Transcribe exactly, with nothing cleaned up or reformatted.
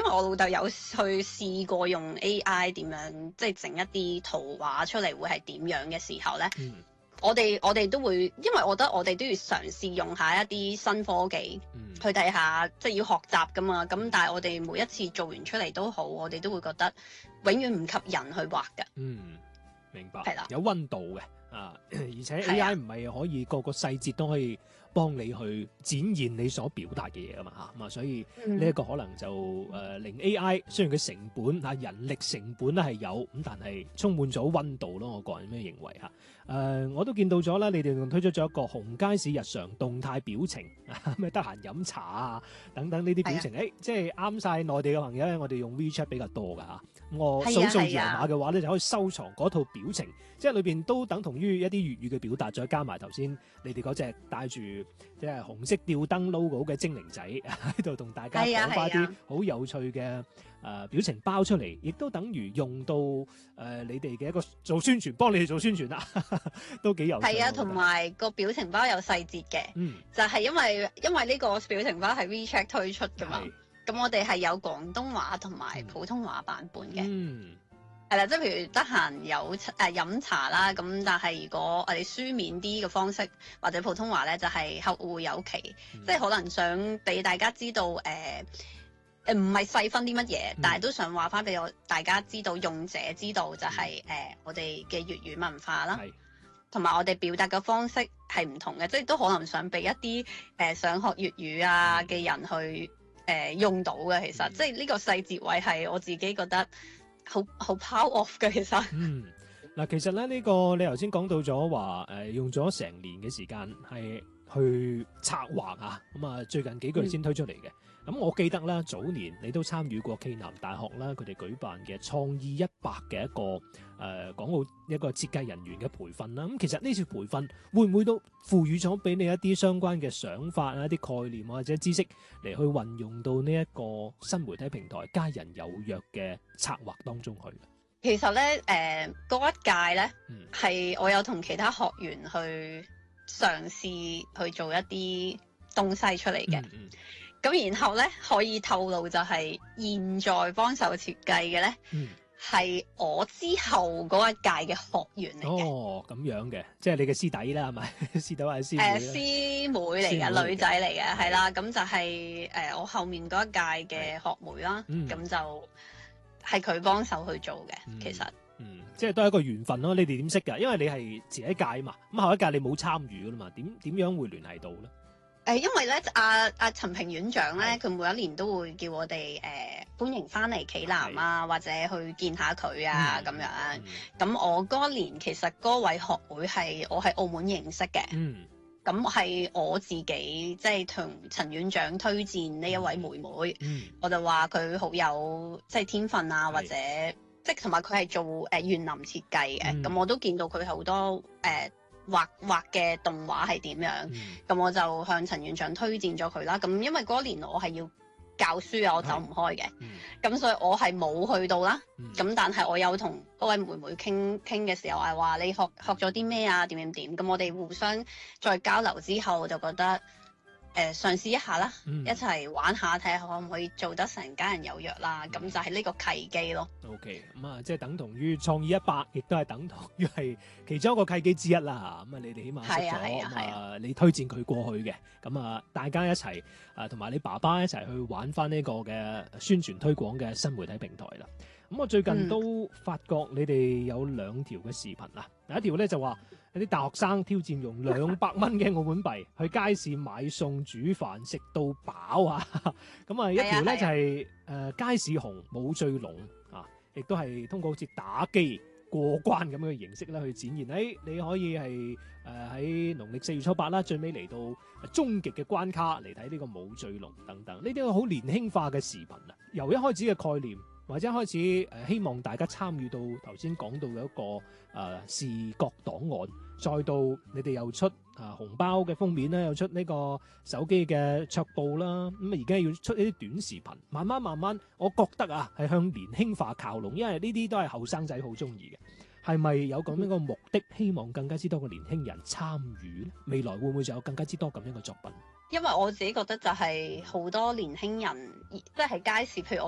為我老豆有去試過用 A I 點樣即係整一啲圖畫出嚟會係點樣嘅時候咧。 嗯我哋我哋都會，因為我覺得我哋都要嘗試用下一啲新科技、 嗯、 去睇下，即係要學習噶嘛。咁但係我哋每一次做完出嚟都好，我哋都會覺得永遠唔及人去畫㗎。 嗯，明白。 係啦， 有溫度嘅啊，而且 A I 唔係可以個個細節都可以幫你去展現你所表達嘅嘢啊嘛嚇，咁啊所以呢一個可能就誒、呃、令 A I 雖然佢成本啊人力成本咧係有咁，但係充滿咗溫度咯。我個人咁樣認為嚇。誒、呃、我都見到咗啦，你哋仲推出咗一個紅街市日常動態表情，咩得閒飲茶啊等等呢啲表情，誒、欸、即係啱晒內地嘅朋友咧，我哋用 WeChat 比較多㗎嚇。咁我掃掃二維碼嘅話咧，就可以收藏嗰套表情，即係裏邊都等同於一啲粵語嘅表達，再加埋頭先你哋嗰隻帶住即係紅色吊燈 logo 嘅精靈仔喺度同大家講翻啲好有趣嘅誒、呃、表情包出嚟，亦都等於用到誒、呃、你哋嘅一個做宣傳，幫你哋做宣傳啦，都幾有趣。 係啊，同埋個表情包有細節嘅， 嗯，就係、是、因為因為呢個表情包係 WeChat 推出㗎嘛，咁我哋係有廣東話同埋普通話版本嘅。 嗯。 係啦，即係譬如得閒有誒、呃、飲茶啦，咁但係如果我哋書面啲嘅方式或者普通話咧，就係、是、客戶有期，嗯、即係可能想俾大家知道誒誒唔係細分啲乜嘢，嗯、但係都想話翻俾我大家知道，用者知道就係、是、誒、呃、我哋嘅粵語文化啦，同埋我哋表達嘅方式係唔同嘅，即係都可能想俾一啲誒、呃、想學粵語啊嘅人去誒、呃、用到嘅，其實、嗯、即係呢個細節位係我自己覺得。好好 power off 嘅其實。 嗯，嗱，其實咧呢、呢個你頭先講到咗話誒，用咗成年嘅時間係去策劃啊，咁啊最近幾個月先推出嚟嘅。咁、嗯、我記得啦，早年你都參與過暨南大學啦，佢哋舉辦嘅創意一百嘅一個誒、呃、港澳一個設計人員嘅培訓啦。咁其實呢次培訓會唔會都賦予咗俾你一啲相關嘅想法啊、一啲概念或者知識嚟去運用到呢一個新媒體平台家人有約嘅策劃當中去？ 其實咧，誒、呃、嗰一屆咧係、嗯、我有同其他學員去嘗試去做一啲東西出嚟嘅。嗯嗯咁然後咧可以透露就係現在幫手設計嘅咧，係、嗯、我之後嗰一屆嘅學員嚟嘅。 哦，咁樣嘅，即係你嘅師弟啦，係咪？師弟或者師妹？誒、 呃，師妹嚟嘅，女仔嚟嘅，係啦。咁就係、是、誒、呃、我後面嗰一屆嘅學妹啦。咁、嗯、就係佢幫手去做嘅、嗯，其實。 嗯，即係都係一個緣分咯。你哋點識㗎？因為你係前一屆嘛，咁後一屆你冇參與㗎啦嘛，點點樣會聯繫到咧？ 誒，因為咧，阿阿陳平院長咧，佢每一年都會叫我哋誒、呃、歡迎翻嚟暨南啊，或者去見下佢啊咁、嗯、樣。咁、嗯、我嗰年其實嗰位學會係我喺澳門認識嘅。嗯。咁係我自己即係同陳院長推薦呢一位妹妹。嗯。我就話佢好有即係天分啊，或者即係同埋佢係做誒園林設計嘅。咁、嗯、我都見到佢好多誒。呃畫畫嘅動畫係點樣？咁、嗯、我就向陳院長推薦咗佢啦。咁因為嗰年我係要教書啊，我走唔開嘅。咁、嗯、所以我係冇去到啦。咁、嗯、但係我有同嗰位妹妹傾傾嘅時候係話你學學咗啲咩啊？點點點。咁我哋互相再交流之後，就覺得。誒、呃、嘗試一下啦，嗯、一齊玩下睇下可唔可以做得成家人有約啦，咁、嗯、就係呢個契機咯。 OK，咁啊，即係等同於創意一百，亦都係等同於係其中一個契機之一啦。咁啊，你哋起碼識咗，咁啊，啊，啊，你推薦佢過去嘅，咁啊，大家一齊啊，同埋你爸爸一齊去玩翻呢個嘅宣傳推廣嘅新媒體平台啦。咁我最近都發覺你哋有兩條嘅視頻啊，第一條咧就話有啲大學生挑戰用兩百蚊嘅澳門幣去街市買餸煮飯食到飽啊！咁啊一條咧就係誒街市紅冇醉龍啊，亦都係通過好似打機過關咁樣嘅形式咧去展現。誒、哎、你可以係誒喺農曆四月初八啦，最尾嚟到終極嘅關卡嚟睇呢個冇醉龍等等，呢啲好年輕化嘅視頻啊，由一開始嘅概念。或者開始誒、呃，希望大家參與到頭先講到嘅一個誒、呃、視覺檔案，再到你哋又出啊、呃、紅包嘅封面啦，又出呢個手機嘅桌布啦，咁啊而家要出一啲短視頻，慢慢慢慢，我覺得啊係向年輕化靠攏，因為呢啲都係後生仔好中意嘅。係咪有咁樣嘅目的，希望更加之多嘅年輕人參與咧？未來會唔會就有更加之多咁樣嘅作品？ 因為我自己覺得就係好多年輕人，即係喺街市，譬如我。